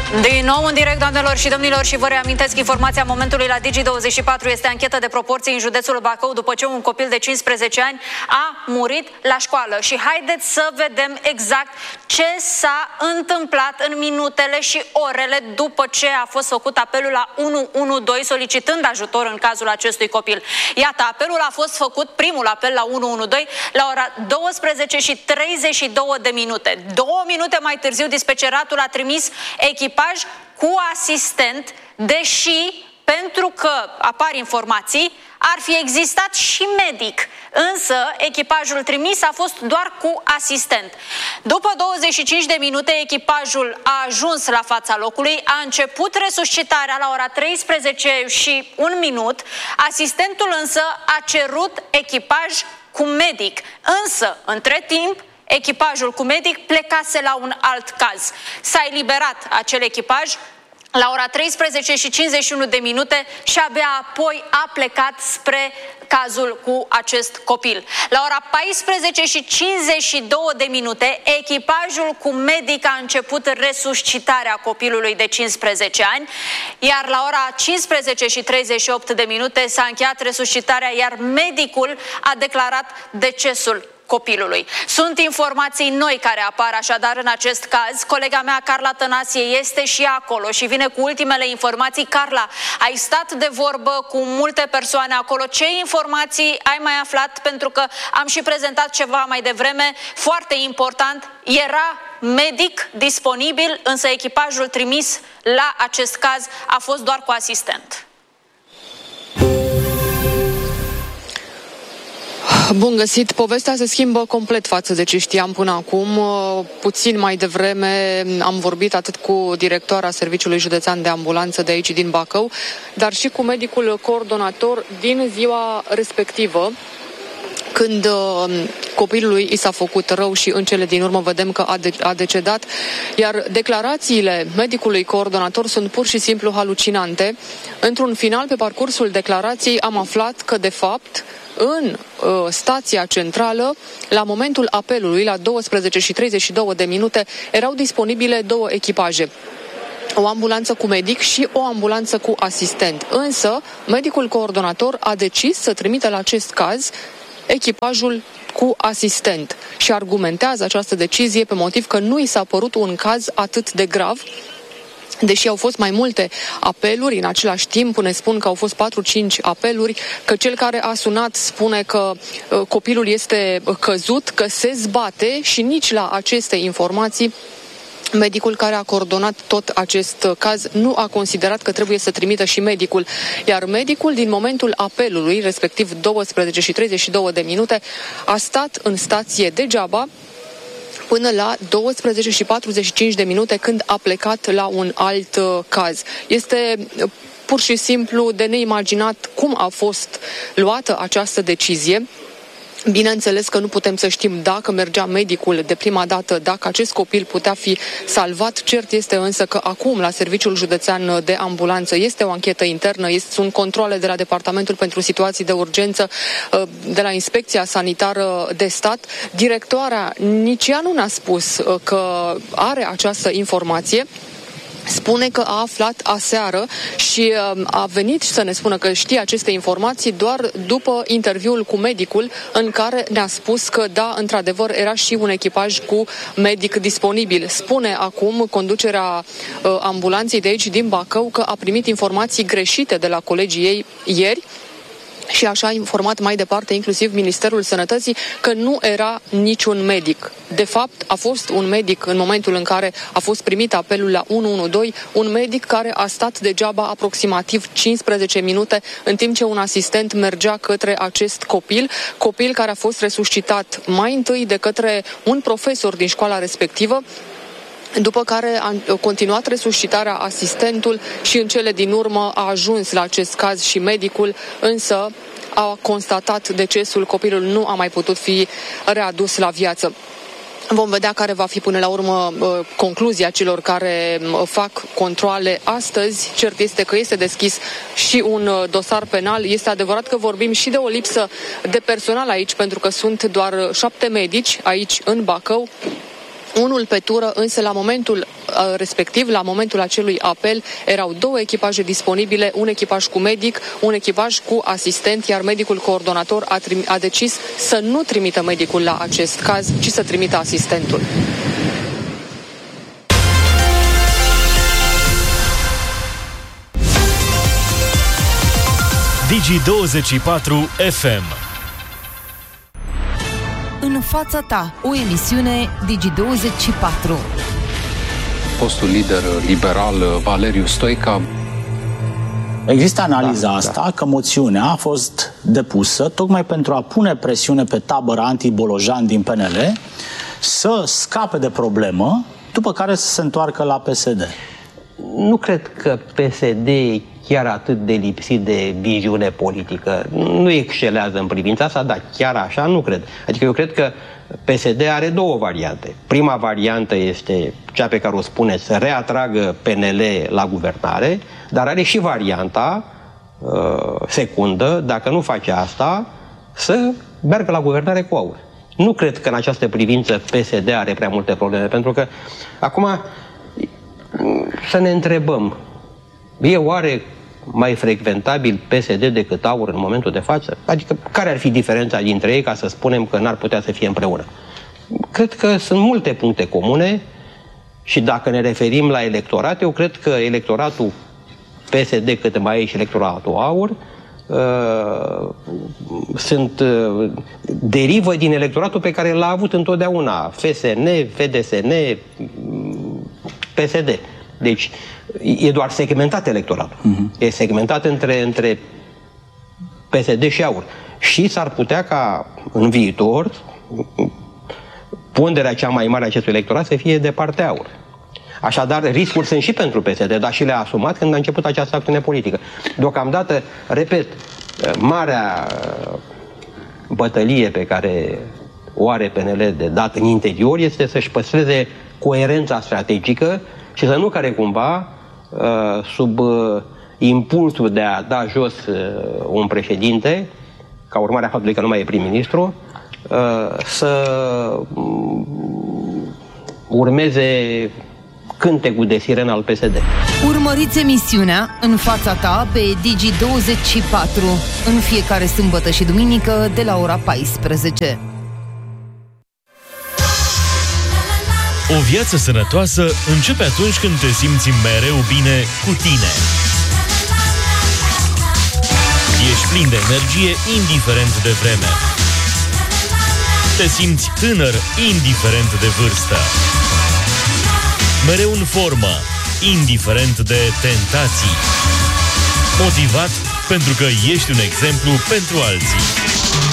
Din nou în direct, doamnelor și domnilor, și vă reamintesc informația momentului la Digi24. Este anchetă de proporții în județul Bacău după ce un copil de 15 ani a murit la școală. Și haideți să vedem exact ce s-a întâmplat în minutele și orele după ce a fost făcut apelul la 112 solicitând ajutor în cazul acestui copil. Iată, apelul a fost făcut, primul apel la 112, la ora 12:32. 2 minute mai târziu, dispeceratul a trimis echipaj cu asistent, deși, pentru că apar informații, ar fi existat și medic. Însă, echipajul trimis a fost doar cu asistent. După 25 de minute, echipajul a ajuns la fața locului, a început resuscitarea la ora 13:01. Asistentul însă a cerut echipaj cu medic. Însă, între timp, echipajul cu medic plecase la un alt caz. S-a eliberat acel echipaj la ora 13:51 și abia apoi a plecat spre cazul cu acest copil. La ora 14:52, echipajul cu medic a început resuscitarea copilului de 15 ani, iar la ora 15:38 s-a încheiat resuscitarea, iar medicul a declarat decesul copilului. Sunt informații noi care apar așadar în acest caz. Colega mea, Carla Tănasie, este și acolo și vine cu ultimele informații. Carla, ai stat de vorbă cu multe persoane acolo. Ce informații ai mai aflat? Pentru că am și prezentat ceva mai devreme, foarte important, era medic disponibil, însă echipajul trimis la acest caz a fost doar cu asistent. Bun găsit! Povestea se schimbă complet față de ce știam până acum. Puțin mai devreme am vorbit atât cu directoarea Serviciului Județean de Ambulanță de aici din Bacău, dar și cu medicul coordonator din ziua respectivă, când copilului i s-a făcut rău și în cele din urmă vedem că a decedat, iar declarațiile medicului coordonator sunt pur și simplu halucinante. Într-un final, pe parcursul declarației, am aflat că, de fapt, în stația centrală, la momentul apelului, la 12:32, erau disponibile 2 echipaje. O ambulanță cu medic și o ambulanță cu asistent. Însă, medicul coordonator a decis să trimită la acest caz echipajul cu asistent și argumentează această decizie pe motiv că nu i s-a părut un caz atât de grav, deși au fost mai multe apeluri, în același timp ne spun că au fost 4-5 apeluri, că cel care a sunat spune că copilul este căzut, că se zbate și nici la aceste informații medicul care a coordonat tot acest caz nu a considerat că trebuie să trimită și medicul. Iar medicul, din momentul apelului, respectiv 12:32, a stat în stație degeaba până la 12:45, când a plecat la un alt caz. Este pur și simplu de neimaginat cum a fost luată această decizie. Bineînțeles că nu putem să știm dacă mergea medicul de prima dată, dacă acest copil putea fi salvat. Cert este însă că acum la Serviciul Județean de Ambulanță este o anchetă internă, sunt controale de la Departamentul pentru Situații de Urgență, de la Inspecția Sanitară de Stat. Directoarea nici ea nu ne-a spus că are această informație. Spune că a aflat aseară și a venit să ne spună că știe aceste informații doar după interviul cu medicul, în care ne-a spus că da, într-adevăr, era și un echipaj cu medic disponibil. Spune acum conducerea ambulanței de aici din Bacău că a primit informații greșite de la colegii ei ieri, și așa a informat mai departe inclusiv Ministerul Sănătății că nu era niciun medic. De fapt, a fost un medic în momentul în care a fost primit apelul la 112, un medic care a stat degeaba aproximativ 15 minute, în timp ce un asistent mergea către acest copil care a fost resuscitat mai întâi de către un profesor din școala respectivă, după care a continuat resuscitarea asistentul și în cele din urmă a ajuns la acest caz și medicul, însă a constatat decesul, copilul nu a mai putut fi readus la viață. Vom vedea care va fi până la urmă concluzia celor care fac controale astăzi. Cert este că este deschis și un dosar penal. Este adevărat că vorbim și de o lipsă de personal aici, pentru că sunt doar 7 medici aici în Bacău. unul pe tură, însă la momentul respectiv, la momentul acelui apel, erau 2 echipaje disponibile, un echipaj cu medic, un echipaj cu asistent, iar medicul coordonator a decis să nu trimită medicul la acest caz, ci să trimită asistentul. Digi24 FM. În fața ta, o emisiune Digi24. Fostul lider liberal Valeriu Stoica. Există analiza asta că moțiunea a fost depusă tocmai pentru a pune presiune pe tabăra anti-Bolojan din PNL să scape de problemă, după care să se întoarcă la PSD. Nu cred că PSD e chiar atât de lipsit de viziune politică. Nu excelează în privința asta, dar chiar așa nu cred. Adică eu cred că PSD are 2 variante. Prima variantă este cea pe care o spune, să reatragă PNL la guvernare, dar are și varianta secundă, dacă nu face asta, să meargă la guvernare cu AUR. Nu cred că în această privință PSD are prea multe probleme, pentru că acum să ne întrebăm, e oare mai frecventabil PSD decât AUR în momentul de față? Adică care ar fi diferența dintre ei ca să spunem că n-ar putea să fie împreună? Cred că sunt multe puncte comune și dacă ne referim la electorat, eu cred că electoratul PSD, cât mai e și electoratul AUR, derivă din electoratul pe care l-a avut întotdeauna FSN, FDSN, PSD. Deci e doar segmentat electoratul. E segmentat între PSD și AUR. Și s-ar putea ca în viitor ponderea cea mai mare a acestui electorat să fie de partea AUR. Așadar, riscuri sunt și pentru PSD, dar și le-a asumat când a început această acțiune politică. Deocamdată, repet, marea bătălie pe care o are PNL de dat în interior este să-și păstreze coerența strategică și să nu care cumva sub impulsul de a da jos un președinte, ca urmare a faptului că nu mai e prim-ministru, să urmeze cântecul de sirenă al PSD. Urmăriți emisiunea În fața ta pe Digi24 în fiecare sâmbătă și duminică de la ora 14. O viață sănătoasă începe atunci când te simți mereu bine cu tine. Ești plin de energie, indiferent de vreme. Te simți tânăr, indiferent de vârstă. Mereu în formă, indiferent de tentații. Motivat pentru că ești un exemplu pentru alții.